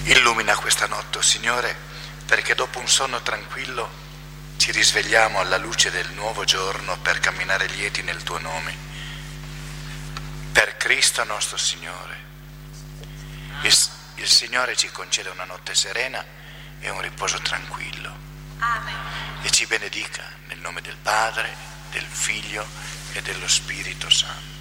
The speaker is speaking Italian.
Illumina questa notte, Signore, perché dopo un sonno tranquillo ci risvegliamo alla luce del nuovo giorno per camminare lieti nel Tuo nome. Per Cristo nostro Signore. Il Signore ci concede una notte serena e un riposo tranquillo. Amen. E ci benedica nel nome del Padre, del Figlio e dello Spirito Santo.